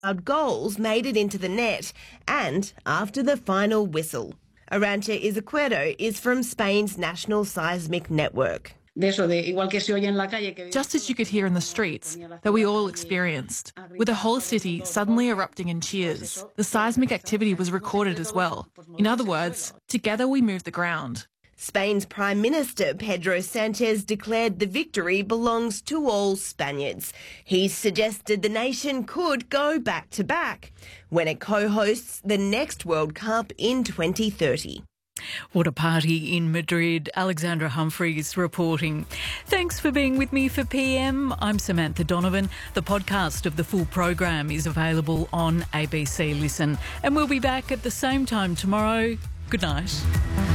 goals made it into the net and after the final whistle. Arantxa Izquierdo is from Spain's National Seismic Network. Just as you could hear in the streets, that we all experienced, with the whole city suddenly erupting in cheers. The seismic activity was recorded as well. In other words, together we moved the ground. Spain's Prime Minister Pedro Sanchez declared the victory belongs to all Spaniards. He suggested the nation could go back-to-back when it co-hosts the next World Cup in 2030. What a party in Madrid. Alexandra Humphreys reporting. Thanks for being with me for PM. I'm Samantha Donovan. The podcast of the full program is available on ABC Listen. And we'll be back at the same time tomorrow. Good night.